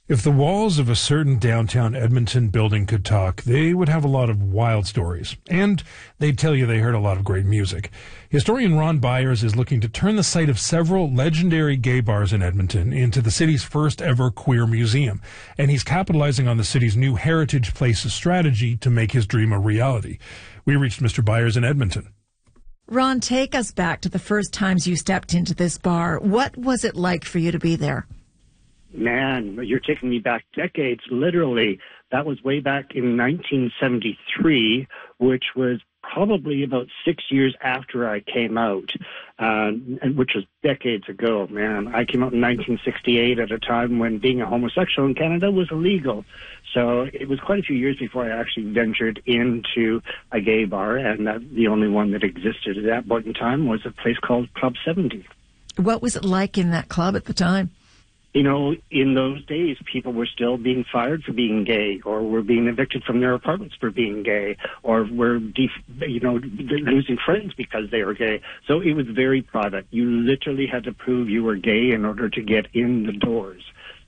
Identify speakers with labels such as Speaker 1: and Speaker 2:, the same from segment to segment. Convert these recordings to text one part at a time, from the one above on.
Speaker 1: If the walls of a certain downtown Edmonton building could talk, they would have a lot of wild stories. And they'd tell you they heard a lot of great music. Historian Ron Byers is looking to turn the site of several legendary gay bars in Edmonton into the city's first ever queer museum. And he's capitalizing on the city's new Heritage Places strategy to make his dream a reality. We reached Mr. Byers in Edmonton.
Speaker 2: Ron, take us back to the first times you stepped into this bar. What was it like for you to be there?
Speaker 3: Man, you're taking me back decades, literally. That was way back in 1973, which was probably about 6 years after I came out, and which was decades ago, man. I came out in 1968 at a time when being a homosexual in Canada was illegal. So it was quite a few years before I actually ventured into a gay bar, and the only one that existed at that point in time was a place called Club 70.
Speaker 2: What was it like in that club at the time?
Speaker 3: You know, in those days, people were still being fired for being gay, or were being evicted from their apartments for being gay, or were, losing friends because they were gay. So it was very private. You literally had to prove you were gay in order to get in the doors.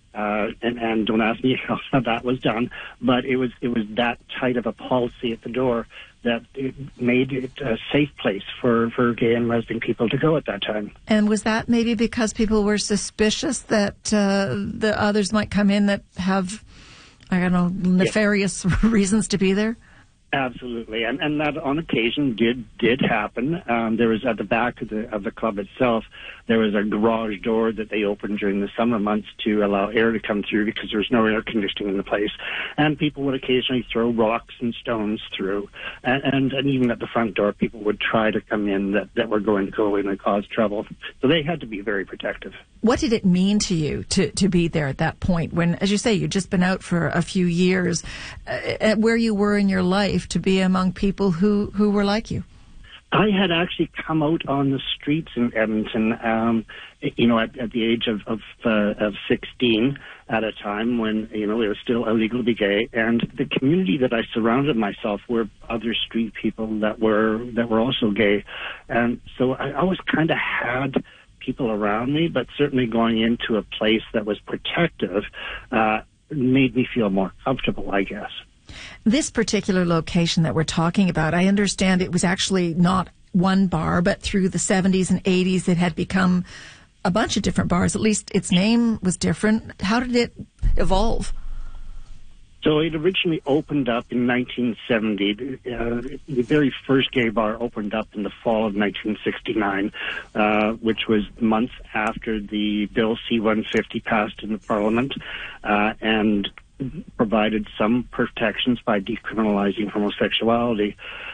Speaker 3: And don't ask me how that was done, but it was that tight of a policy at the door that it made it a safe place for gay and lesbian people to go at that time.
Speaker 2: And was that maybe because people were suspicious that the others might come in that have, I don't know, nefarious reasons to be there?
Speaker 3: Absolutely, and that on occasion did happen. There was at the back of the club itself, there was a garage door that they opened during the summer months to allow air to come through because there was no air conditioning in the place, and people would occasionally throw rocks and stones through, and even at the front door, people would try to come in that were going to go in and cause trouble. So they had to be very protective.
Speaker 2: What did it mean to you to be there at that point when, as you say, you'd just been out for a few years, where you were in your life, to be among people who were like you?
Speaker 3: I had actually come out on the streets in Edmonton, at the age of 16 at a time when, it was still illegal to be gay. And the community that I surrounded myself were other street people that were also gay. And so I always kind of had people around me, but certainly going into a place that was protective made me feel more comfortable, I guess.
Speaker 2: This particular location that we're talking about, I understand it was actually not one bar, but through the 70s and 80s it had become a bunch of different bars. At least its name was different. How did it evolve?
Speaker 3: So it originally opened up in 1970. The very first gay bar opened up in the fall of 1969, which was months after the Bill C-150 passed in the Parliament, and provided some protections by decriminalizing homosexuality.